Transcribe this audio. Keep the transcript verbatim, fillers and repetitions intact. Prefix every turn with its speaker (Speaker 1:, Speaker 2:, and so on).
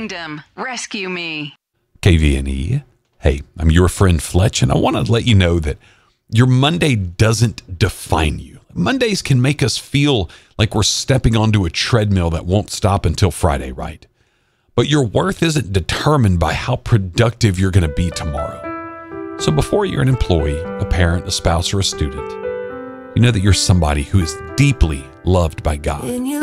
Speaker 1: kingdom, rescue me.
Speaker 2: K V N E. Hey, I'm your friend Fletch, and I want to let you know that your Monday doesn't define you. Mondays can make us feel like we're stepping onto a treadmill that won't stop until Friday, right? But your worth isn't determined by how productive you're going to be tomorrow. So before you're an employee, a parent, a spouse, or a student, you know that you're somebody who is deeply loved by God.